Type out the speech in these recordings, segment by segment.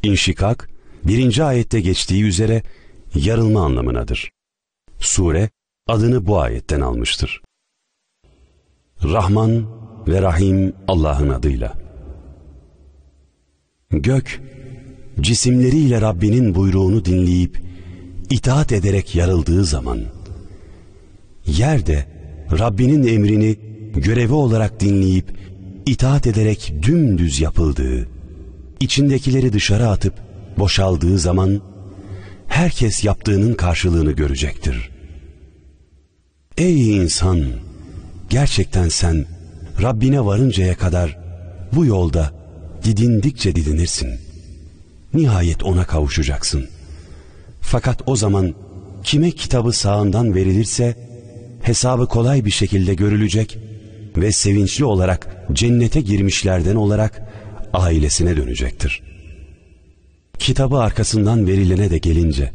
İnşikak, 1. ayette geçtiği üzere yarılma anlamınadır. Sure, adını bu ayetten almıştır. Rahman ve Rahim Allah'ın adıyla. Gök, cisimleriyle Rabbinin buyruğunu dinleyip itaat ederek yarıldığı zaman, yer de Rabbinin emrini görevi olarak dinleyip itaat ederek dümdüz yapıldığı, içindekileri dışarı atıp boşaldığı zaman, herkes yaptığının karşılığını görecektir. Ey insan! Gerçekten sen Rabbine varıncaya kadar bu yolda didindikçe didinirsin. Nihayet ona kavuşacaksın. Fakat o zaman kime kitabı sağından verilirse hesabı kolay bir şekilde görülecek ve sevinçli olarak cennete girmişlerden olarak ailesine dönecektir. Kitabı arkasından verilene de gelince,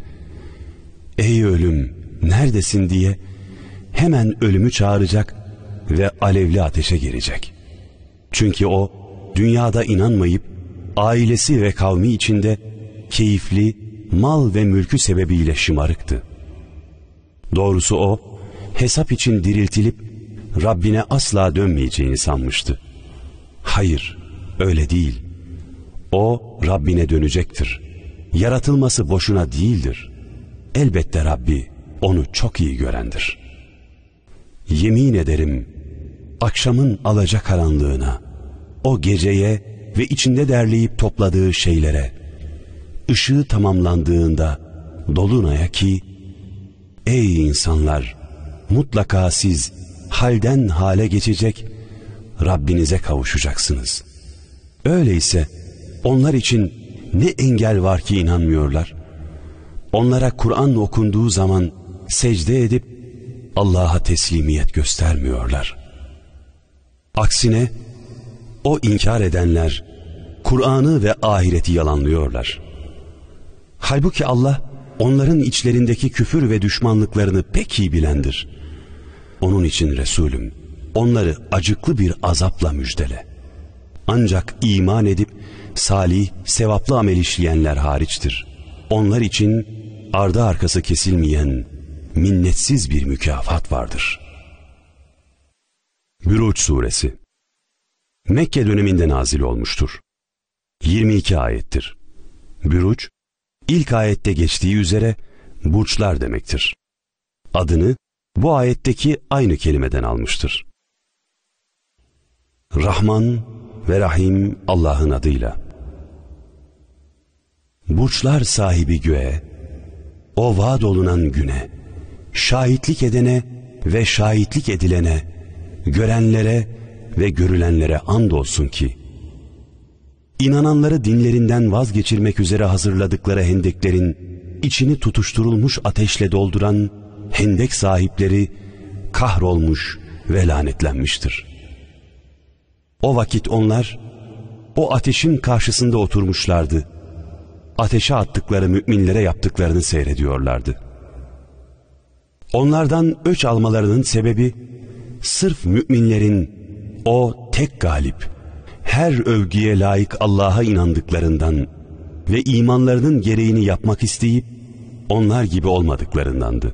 ey ölüm neredesin diye hemen ölümü çağıracak ve alevli ateşe girecek. Çünkü o dünyada inanmayıp ailesi ve kavmi içinde keyifli mal ve mülkü sebebiyle şımarıktı. Doğrusu o hesap için diriltilip Rabbine asla dönmeyeceğini sanmıştı. Hayır, öyle değil. O Rabbine dönecektir. Yaratılması boşuna değildir. Elbette Rabbi onu çok iyi görendir. Yemin ederim akşamın alacakaranlığına, o geceye ve içinde derleyip topladığı şeylere, ışığı tamamlandığında dolunaya ki, ey insanlar, mutlaka siz halden hale geçecek, Rabbinize kavuşacaksınız. Öyleyse onlar için ne engel var ki inanmıyorlar? Onlara Kur'an okunduğu zaman secde edip Allah'a teslimiyet göstermiyorlar. Aksine o inkar edenler Kur'an'ı ve ahireti yalanlıyorlar. Halbuki Allah onların içlerindeki küfür ve düşmanlıklarını pek iyi bilendir. Onun için Resulüm, onları acıklı bir azapla müjdele. Ancak iman edip salih, sevaplı amel işleyenler hariçtir. Onlar için ardı arkası kesilmeyen, minnetsiz bir mükafat vardır. Buruç Suresi Mekke döneminde nazil olmuştur. 22 ayettir. Buruç, ilk ayette geçtiği üzere burçlar demektir. Adını bu ayetteki aynı kelimeden almıştır. Rahman ve Rahim Allah'ın adıyla. Burçlar sahibi göğe, o vaad olunan güne, şahitlik edene ve şahitlik edilene, görenlere ve görülenlere andolsun ki, inananları dinlerinden vazgeçirmek üzere hazırladıkları hendeklerin içini tutuşturulmuş ateşle dolduran hendek sahipleri kahrolmuş ve lanetlenmiştir. O vakit onlar o ateşin karşısında oturmuşlardı. Ateşe attıkları müminlere yaptıklarını seyrediyorlardı. Onlardan öç almalarının sebebi sırf müminlerin o tek galip, her övgüye layık Allah'a inandıklarından ve imanlarının gereğini yapmak isteyip onlar gibi olmadıklarındandı.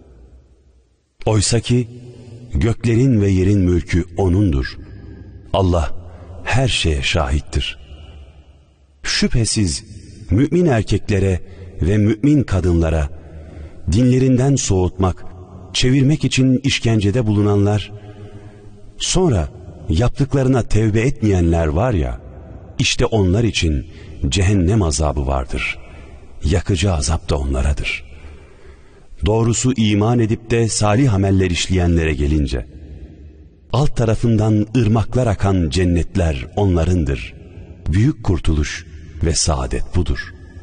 Oysaki göklerin ve yerin mülkü O'nundur. Allah her şeye şahittir. Şüphesiz mümin erkeklere ve mümin kadınlara dinlerinden soğutmak, çevirmek için işkencede bulunanlar, sonra yaptıklarına tevbe etmeyenler var ya, işte onlar için cehennem azabı vardır. Yakıcı azap da onlaradır. Doğrusu iman edip de salih ameller işleyenlere gelince, alt tarafından ırmaklar akan cennetler onlarındır. Büyük kurtuluş ve saadet budur.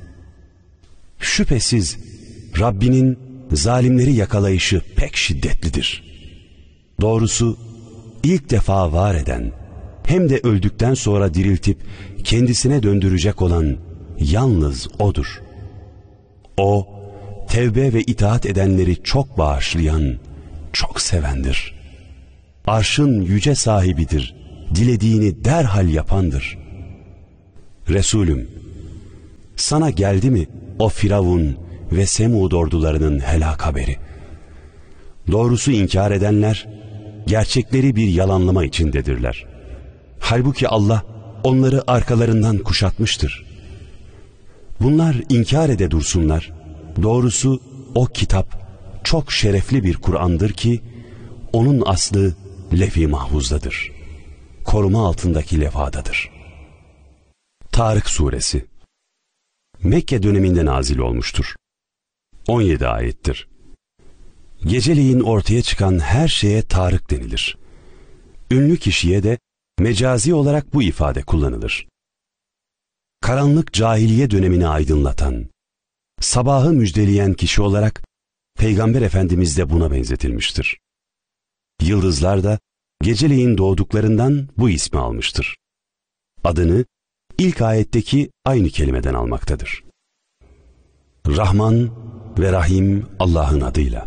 Şüphesiz Rabbinin zalimleri yakalayışı pek şiddetlidir. Doğrusu ilk defa var eden, hem de öldükten sonra diriltip kendisine döndürecek olan yalnız O'dur. O, tevbe ve itaat edenleri çok bağışlayan, çok sevendir. Arşın yüce sahibidir, dilediğini derhal yapandır. Resulüm, Sana geldi mi o Firavun ve Semud ordularının helak haberi? Doğrusu inkar edenler, gerçekleri bir yalanlama içindedirler. Halbuki Allah onları arkalarından kuşatmıştır. Bunlar inkar ede dursunlar. Doğrusu o kitap çok şerefli bir Kur'an'dır ki, onun aslı lef-i mahfuzdadır. Koruma altındaki levhadadır. Tarık Suresi Mekke döneminde nazil olmuştur. 17 ayettir. Geceleyin ortaya çıkan her şeye Tarık denilir. Ünlü kişiye de mecazi olarak bu ifade kullanılır. Karanlık cahiliye dönemini aydınlatan, sabahı müjdeleyen kişi olarak Peygamber Efendimiz de buna benzetilmiştir. Yıldızlar da geceleyin doğduklarından bu ismi almıştır. Adını ilk ayetteki aynı kelimeden almaktadır. Rahman ve Rahim Allah'ın adıyla.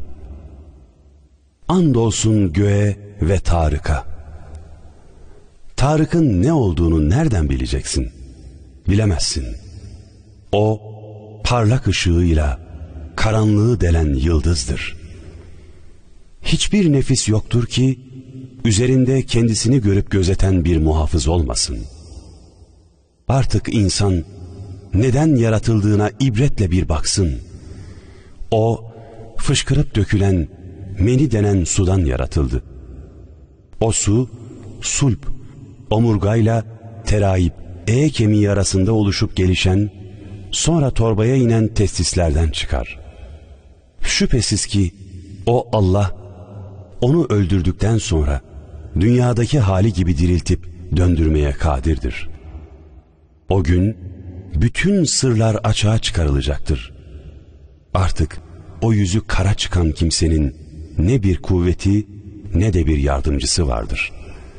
Andolsun göğe ve Tarık'a. Tarık'ın ne olduğunu nereden bileceksin? Bilemezsin. O, parlak ışığıyla karanlığı delen yıldızdır. Hiçbir nefis yoktur ki, üzerinde kendisini görüp gözeten bir muhafız olmasın. Artık insan, neden yaratıldığına ibretle bir baksın. O, fışkırıp dökülen, meni denen sudan yaratıldı. O su, sulp, omurgayla teraip, kemiği arasında oluşup gelişen, sonra torbaya inen testislerden çıkar. Şüphesiz ki o Allah, onu öldürdükten sonra dünyadaki hali gibi diriltip döndürmeye kadirdir. O gün bütün sırlar açığa çıkarılacaktır. Artık o yüzü kara çıkan kimsenin ne bir kuvveti ne de bir yardımcısı vardır.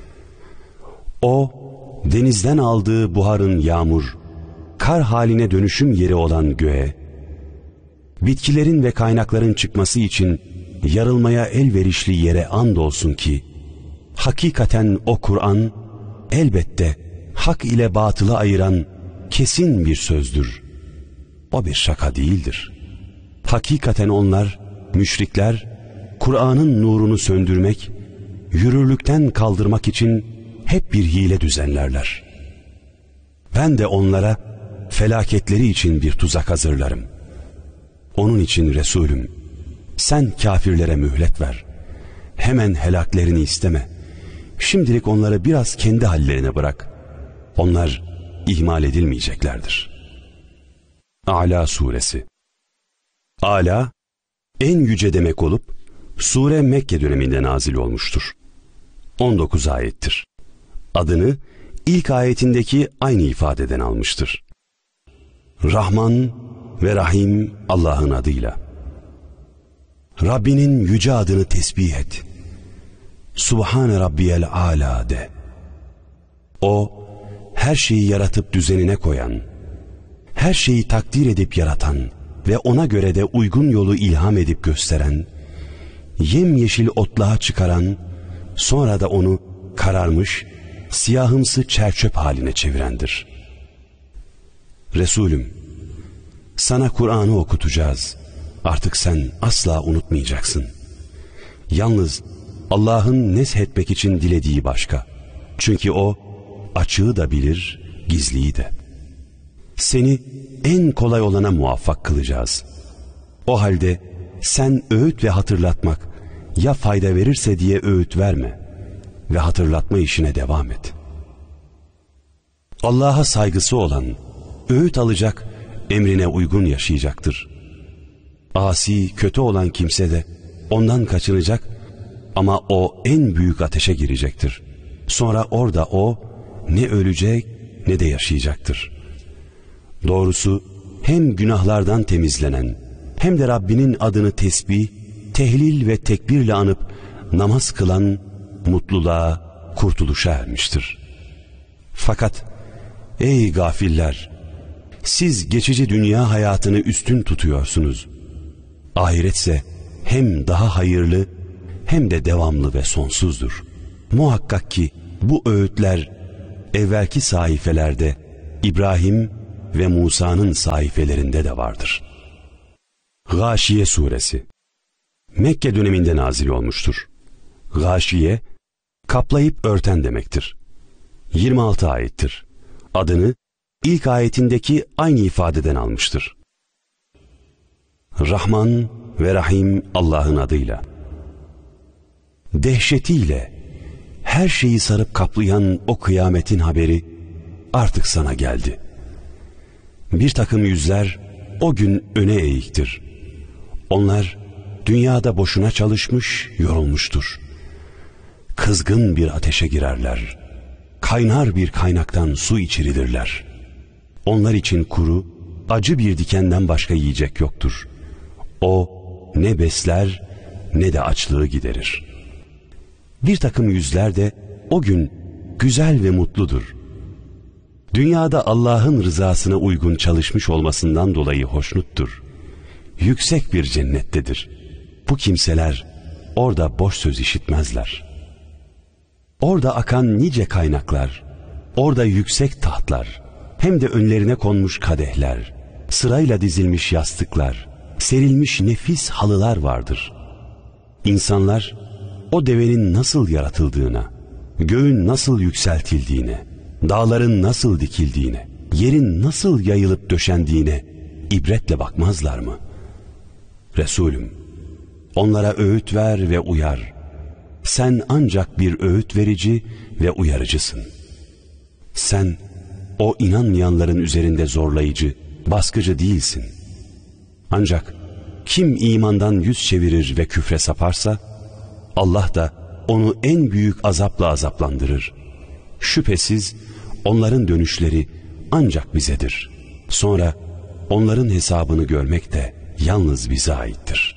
O, denizden aldığı buharın yağmur, kar haline dönüşüm yeri olan göğe, bitkilerin ve kaynakların çıkması için yarılmaya elverişli yere andolsun ki, hakikaten o Kur'an, elbette hak ile batılı ayıran kesin bir sözdür. O bir şaka değildir. Hakikaten onlar, müşrikler, Kur'an'ın nurunu söndürmek, yürürlükten kaldırmak için hep bir hile düzenlerler. Ben de onlara felaketleri için bir tuzak hazırlarım. Onun için Resulüm, sen kafirlere mühlet ver. Hemen helaklerini isteme. Şimdilik onları biraz kendi hallerine bırak. Onlar ihmal edilmeyeceklerdir. A'la Suresi. A'la, en yüce demek olup, sure Mekke döneminde nazil olmuştur. 19 ayettir. Adını ilk ayetindeki aynı ifadeden almıştır. Rahman ve Rahim Allah'ın adıyla. Rabbinin yüce adını tesbih et. Subhane Rabbiyel Âlâ de. O, her şeyi yaratıp düzenine koyan, her şeyi takdir edip yaratan ve ona göre de uygun yolu ilham edip gösteren, yemyeşil otluğa çıkaran, sonra da onu kararmış, siyahımsı çerçöp haline çevirendir. Resulüm, sana Kur'an'ı okutacağız. Artık sen asla unutmayacaksın. Yalnız Allah'ın neshetmek için dilediği başka. Çünkü O, açığı da bilir, gizliyi de. Seni en kolay olana muvaffak kılacağız. O halde sen öğüt ve hatırlatmak, ya fayda verirse diye öğüt verme ve hatırlatma işine devam et. Allah'a saygısı olan, öğüt alacak, emrine uygun yaşayacaktır. Asi, kötü olan kimse de ondan kaçınacak ama o en büyük ateşe girecektir. Sonra orada o ne ölecek ne de yaşayacaktır. Doğrusu hem günahlardan temizlenen hem de Rabbinin adını tesbih, tehlil ve tekbirle anıp namaz kılan mutluluğa, kurtuluşa ermiştir. Fakat ey gafiller, siz geçici dünya hayatını üstün tutuyorsunuz. Ahiretse hem daha hayırlı hem de devamlı ve sonsuzdur. Muhakkak ki bu öğütler evvelki sahifelerde İbrahim, ve Musa'nın sayfelerinde de vardır. Gâşiye suresi Mekke döneminde nazil olmuştur. Gâşiye, kaplayıp örten demektir. 26 ayettir. Adını ilk ayetindeki aynı ifadeden almıştır. Rahman ve Rahim Allah'ın adıyla. Dehşetiyle her şeyi sarıp kaplayan o kıyametin haberi artık sana geldi. Bir takım yüzler o gün öne eğiktir. Onlar dünyada boşuna çalışmış, yorulmuştur. Kızgın bir ateşe girerler. Kaynar bir kaynaktan su içirilirler. Onlar için kuru, acı bir dikenden başka yiyecek yoktur. O ne besler ne de açlığı giderir. Bir takım yüzler de o gün güzel ve mutludur. Dünyada Allah'ın rızasına uygun çalışmış olmasından dolayı hoşnuttur. Yüksek bir cennettedir. Bu kimseler orada boş söz işitmezler. Orada akan nice kaynaklar, orada yüksek tahtlar, hem de önlerine konmuş kadehler, sırayla dizilmiş yastıklar, serilmiş nefis halılar vardır. İnsanlar o devenin nasıl yaratıldığına, göğün nasıl yükseltildiğine, dağların nasıl dikildiğine, yerin nasıl yayılıp döşendiğine ibretle bakmazlar mı? Resulüm, onlara öğüt ver ve uyar. Sen ancak bir öğüt verici ve uyarıcısın. Sen o inanmayanların üzerinde zorlayıcı, baskıcı değilsin. Ancak kim imandan yüz çevirir ve küfre saparsa, Allah da onu en büyük azapla azaplandırır. Şüphesiz onların dönüşleri ancak bizedir. Sonra onların hesabını görmek de yalnız bize aittir.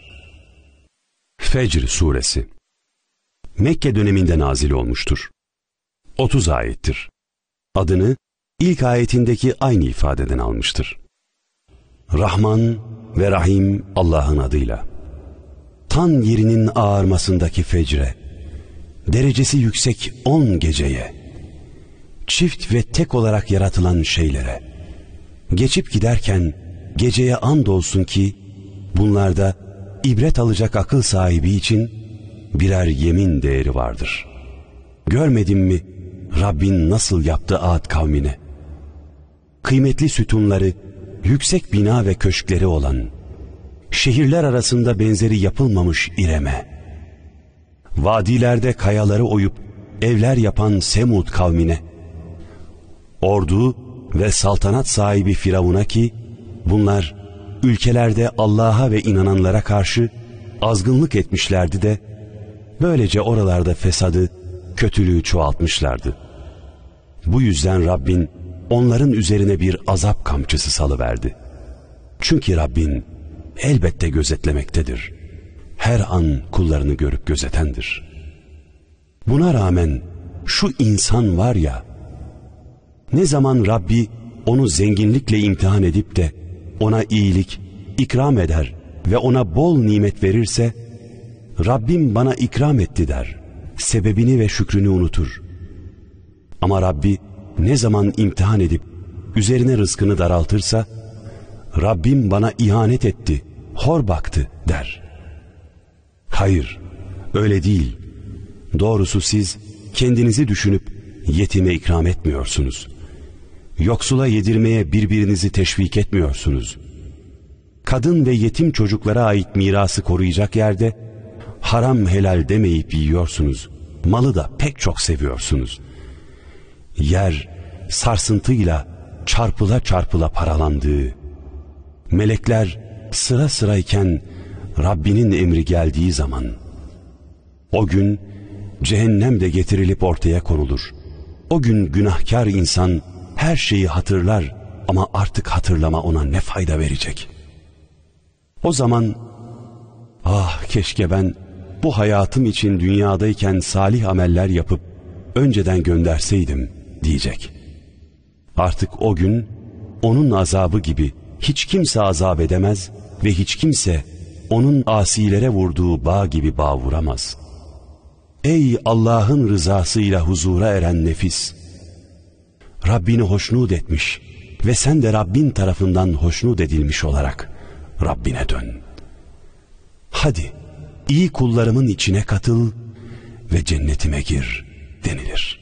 Fecr suresi Mekke döneminde nazil olmuştur. 30 ayettir. Adını ilk ayetindeki aynı ifadeden almıştır. Rahman ve Rahim Allah'ın adıyla. Tan yerinin ağarmasındaki fecre, derecesi yüksek 10 geceye, çift ve tek olarak yaratılan şeylere, geçip giderken geceye andolsun ki bunlarda ibret alacak akıl sahibi için birer yemin değeri vardır. Görmedin mi Rabbin nasıl yaptı Ad kavmine? Kıymetli sütunları, yüksek bina ve köşkleri olan, şehirler arasında benzeri yapılmamış İrem'e, vadilerde kayaları oyup evler yapan Semud kavmine, ordu ve saltanat sahibi Firavun'a ki bunlar ülkelerde Allah'a ve inananlara karşı azgınlık etmişlerdi de böylece oralarda fesadı, kötülüğü çoğaltmışlardı. Bu yüzden Rabbin onların üzerine bir azap kamçısı salıverdi. Çünkü Rabbin elbette gözetlemektedir. Her an kullarını görüp gözetendir. Buna rağmen şu insan var ya, ne zaman Rabbi onu zenginlikle imtihan edip de ona iyilik, ikram eder ve ona bol nimet verirse, Rabbim bana ikram etti der, sebebini ve şükrünü unutur. Ama Rabbi ne zaman imtihan edip üzerine rızkını daraltırsa, Rabbim bana ihanet etti, hor baktı der. Hayır, öyle değil. Doğrusu siz kendinizi düşünüp yetime ikram etmiyorsunuz. Yoksula yedirmeye birbirinizi teşvik etmiyorsunuz. Kadın ve yetim çocuklara ait mirası koruyacak yerde haram helal demeyip yiyorsunuz. Malı da pek çok seviyorsunuz. Yer sarsıntıyla çarpıla çarpıla paralandığı, melekler sıra sırayken Rabbinin emri geldiği zaman, o gün cehennem de getirilip ortaya konulur. O gün günahkar insan her şeyi hatırlar ama artık hatırlama ona ne fayda verecek? O zaman, ah keşke ben bu hayatım için dünyadayken salih ameller yapıp önceden gönderseydim diyecek. Artık o gün onun azabı gibi hiç kimse azap edemez ve hiç kimse onun asilere vurduğu bağ gibi bağ vuramaz. Ey Allah'ın rızasıyla huzura eren nefis! Rabbini hoşnut etmiş, ve sen de Rabbin tarafından hoşnut edilmiş olarak Rabbine dön. Hadi iyi kullarımın içine katıl ve cennetime gir denilir.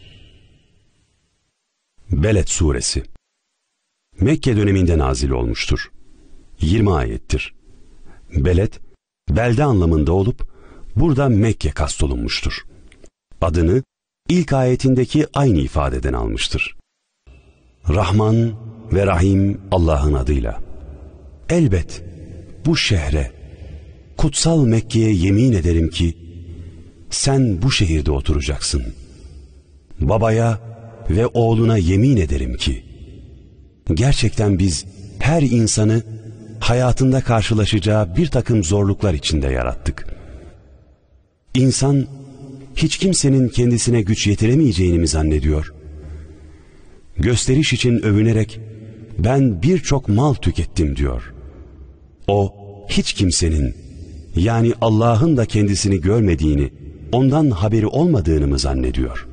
Beled suresi Mekke döneminde nazil olmuştur. 20 ayettir. Beled, belde anlamında olup burada Mekke kastolunmuştur. Adını ilk ayetindeki aynı ifadeden almıştır. Rahman ve Rahim Allah'ın adıyla. Elbet bu şehre, kutsal Mekke'ye yemin ederim ki sen bu şehirde oturacaksın. Babaya ve oğluna yemin ederim ki gerçekten biz her insanı hayatında karşılaşacağı bir takım zorluklar içinde yarattık. İnsan hiç kimsenin kendisine güç yetiremeyeceğini mi zannediyor? Gösteriş için övünerek ben birçok mal tükettim diyor. O hiç kimsenin, yani Allah'ın da kendisini görmediğini, ondan haberi olmadığını mı zannediyor?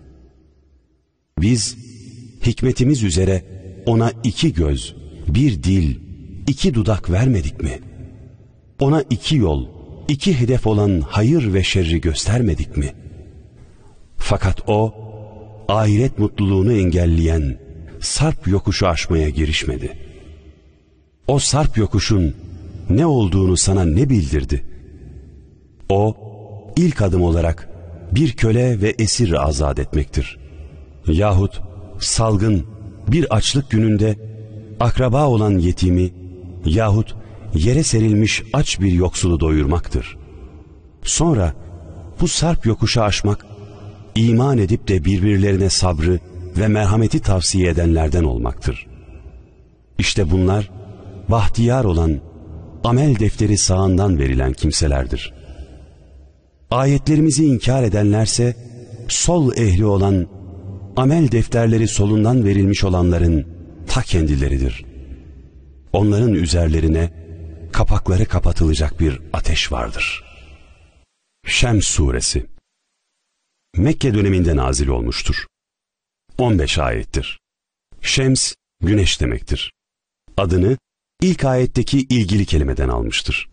Biz hikmetimiz üzere ona 2 göz, 1 dil, 2 dudak vermedik mi? Ona 2 yol, 2 hedef olan hayır ve şerri göstermedik mi? Fakat o, ahiret mutluluğunu engelleyen sarp yokuşu aşmaya girişmedi. O sarp yokuşun ne olduğunu sana ne bildirdi? O, ilk adım olarak bir köle ve esir azat etmektir. Yahut salgın bir açlık gününde akraba olan yetimi yahut yere serilmiş aç bir yoksulu doyurmaktır. Sonra bu sarp yokuşu aşmak, iman edip de birbirlerine sabrı ve merhameti tavsiye edenlerden olmaktır. İşte bunlar bahtiyar olan, amel defteri sağından verilen kimselerdir. Ayetlerimizi inkar edenlerse sol ehli olan, amel defterleri solundan verilmiş olanların ta kendileridir. Onların üzerlerine kapakları kapatılacak bir ateş vardır. Şems suresi Mekke döneminde nazil olmuştur. 15 ayettir. Şems, güneş demektir. Adını ilk ayetteki ilgili kelimeden almıştır.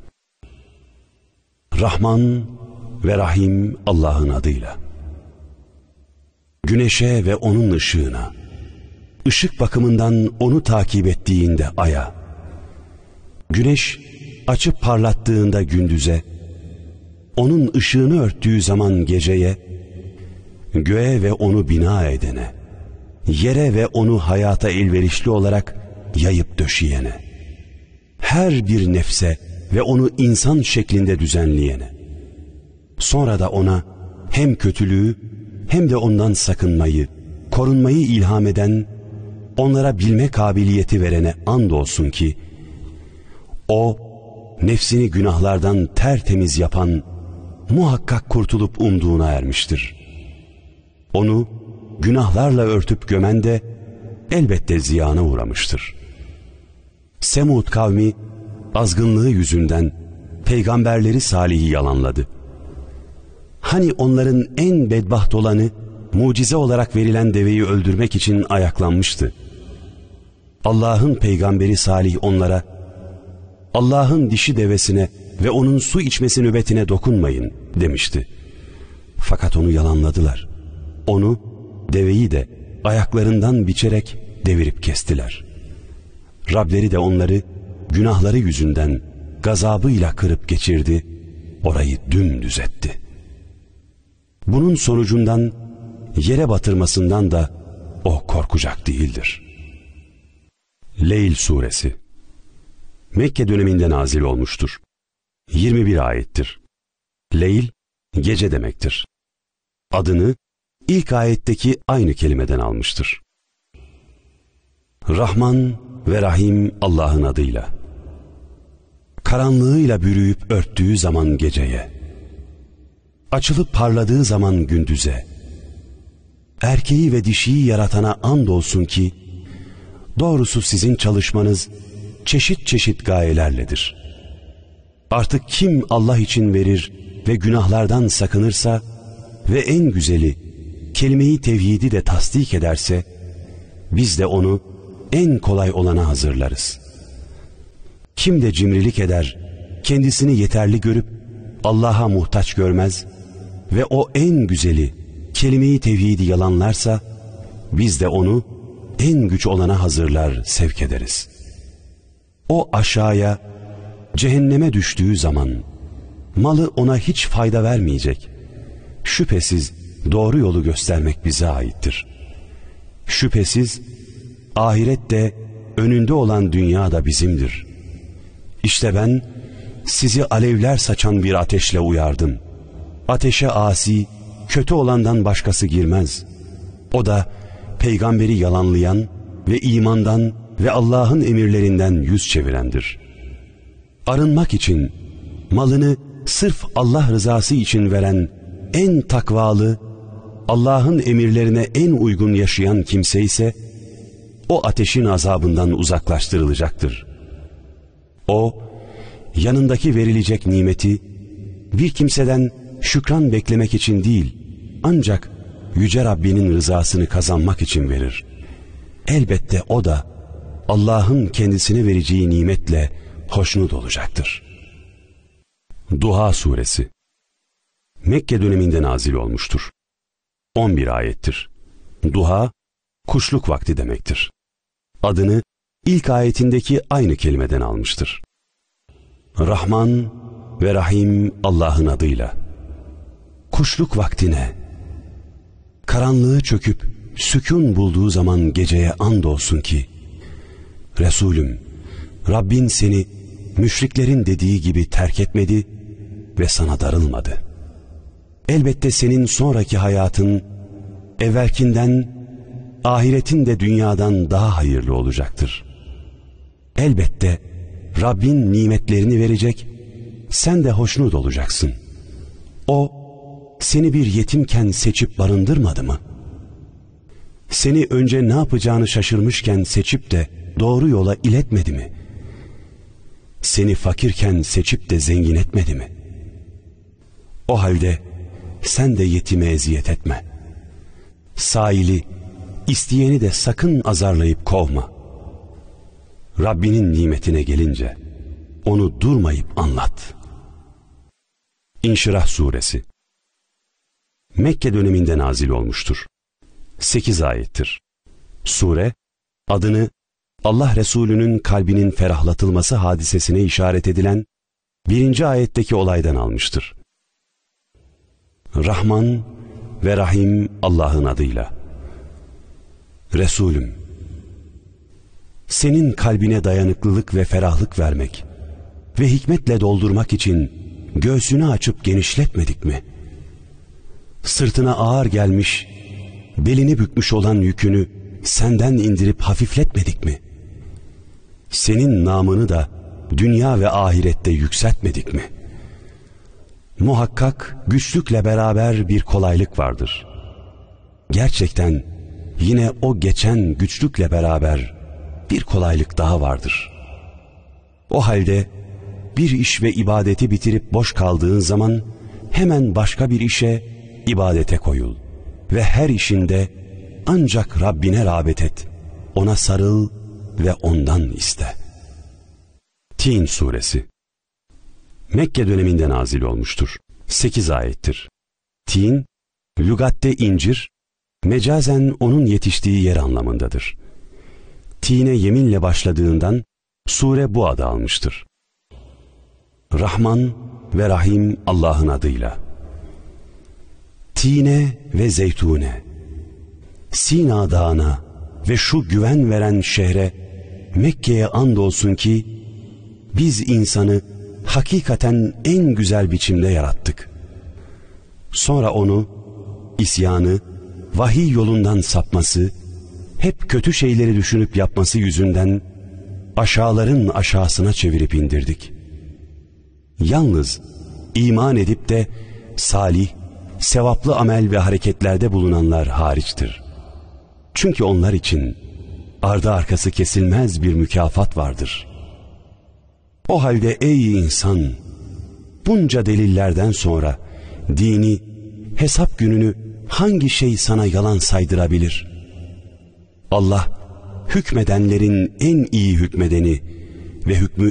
Rahman ve Rahim Allah'ın adıyla. Güneşe ve onun ışığına, ışık bakımından onu takip ettiğinde aya, güneş açıp parlattığında gündüze, onun ışığını örttüğü zaman geceye, göğe ve onu bina edene, yere ve onu hayata elverişli olarak yayıp döşeyene, her bir nefse ve onu insan şeklinde düzenleyene, sonra da ona hem kötülüğü hem de ondan sakınmayı, korunmayı ilham eden, onlara bilme kabiliyeti verene andolsun ki, o, nefsini günahlardan tertemiz yapan, muhakkak kurtulup umduğuna ermiştir. Onu, günahlarla örtüp gömen de, elbette ziyana uğramıştır. Semud kavmi, azgınlığı yüzünden, peygamberleri Salih'i yalanladı. Hani onların en bedbaht olanı, mucize olarak verilen deveyi öldürmek için ayaklanmıştı. Allah'ın peygamberi Salih onlara, Allah'ın dişi devesine ve onun su içmesi nöbetine dokunmayın demişti. Fakat onu yalanladılar. Onu, deveyi de ayaklarından biçerek devirip kestiler. Rableri de onları günahları yüzünden gazabıyla kırıp geçirdi, orayı dümdüz etti. Bunun sonucundan, yere batırmasından da o korkacak değildir. Leyl suresi Mekke döneminde nazil olmuştur. 21 ayettir. Leyl, gece demektir. Adını ilk ayetteki aynı kelimeden almıştır. Rahman ve Rahim Allah'ın adıyla. Karanlığıyla bürüyüp örttüğü zaman geceye, açılıp parladığı zaman gündüze, erkeği ve dişiyi yaratana andolsun ki, doğrusu sizin çalışmanız çeşit çeşit gayelerledir. Artık kim Allah için verir ve günahlardan sakınırsa ve en güzeli kelime-i tevhidi de tasdik ederse, biz de onu en kolay olana hazırlarız. Kim de cimrilik eder, kendisini yeterli görüp Allah'a muhtaç görmez ve o en güzeli, kelime-i tevhidi yalanlarsa, biz de onu en güç olana hazırlar, sevk ederiz. O aşağıya, cehenneme düştüğü zaman, malı ona hiç fayda vermeyecek. Şüphesiz doğru yolu göstermek bize aittir. Şüphesiz ahirette önünde olan dünya da bizimdir. İşte ben sizi alevler saçan bir ateşle uyardım. Ateşe asi, kötü olandan başkası girmez. O da peygamberi yalanlayan ve imandan ve Allah'ın emirlerinden yüz çevirendir. Arınmak için malını sırf Allah rızası için veren en takvalı, Allah'ın emirlerine en uygun yaşayan kimse ise o ateşin azabından uzaklaştırılacaktır. O, yanındaki verilecek nimeti bir kimseden şükran beklemek için değil, ancak Yüce Rabbinin rızasını kazanmak için verir. Elbette o da Allah'ın kendisine vereceği nimetle hoşnut olacaktır. Duha Suresi Mekke döneminde nazil olmuştur. 11 ayettir. Duha, kuşluk vakti demektir. Adını ilk ayetindeki aynı kelimeden almıştır. Rahman ve Rahim Allah'ın adıyla. Kuşluk vaktine, karanlığı çöküp sükun bulduğu zaman geceye andolsun ki, Resulüm, Rabbin seni müşriklerin dediği gibi terk etmedi ve sana darılmadı. Elbette senin sonraki hayatın, evvelkinden, ahiretin de dünyadan daha hayırlı olacaktır. Elbette Rabbin nimetlerini verecek, sen de hoşnut olacaksın. O, seni bir yetimken seçip barındırmadı mı? Seni önce ne yapacağını şaşırmışken seçip de doğru yola iletmedi mi? Seni fakirken seçip de zengin etmedi mi? O halde sen de yetime eziyet etme. Saili, isteyeni de sakın azarlayıp kovma. Rabbinin nimetine gelince onu durmayıp anlat. İnşirah Suresi Mekke döneminde nazil olmuştur. 8 ayettir. Sure, adını Allah Resulü'nün kalbinin ferahlatılması hadisesine işaret edilen 1. ayetteki olaydan almıştır. Rahman ve Rahim Allah'ın adıyla. Resulüm, senin kalbine dayanıklılık ve ferahlık vermek ve hikmetle doldurmak için göğsünü açıp genişletmedik mi? Sırtına ağır gelmiş, belini bükmüş olan yükünü senden indirip hafifletmedik mi? Senin namını da dünya ve ahirette yükseltmedik mi? Muhakkak güçlükle beraber bir kolaylık vardır. Gerçekten yine o geçen güçlükle beraber bir kolaylık daha vardır. O halde bir iş ve ibadeti bitirip boş kaldığın zaman hemen başka bir işe, ibadete koyul ve her işinde ancak Rabbine rağbet et, ona sarıl ve ondan iste. Tin Suresi Mekke döneminde nazil olmuştur. 8 ayettir. Tin, lügatte incir, mecazen onun yetiştiği yer anlamındadır. Tine yeminle başladığından sure bu adı almıştır. Rahman ve Rahim Allah'ın adıyla. Tine ve zeytune, Sina dağına ve şu güven veren şehre, Mekke'ye andolsun ki biz insanı hakikaten en güzel biçimde yarattık. Sonra onu, isyanı, vahiy yolundan sapması, hep kötü şeyleri düşünüp yapması yüzünden aşağıların aşağısına çevirip indirdik. Yalnız iman edip de salih, sevaplı amel ve hareketlerde bulunanlar hariçtir. Çünkü onlar için ardı arkası kesilmez bir mükafat vardır. O halde ey insan, bunca delillerden sonra dini, hesap gününü hangi şey sana yalan saydırabilir? Allah hükmedenlerin en iyi hükmedeni ve hükmü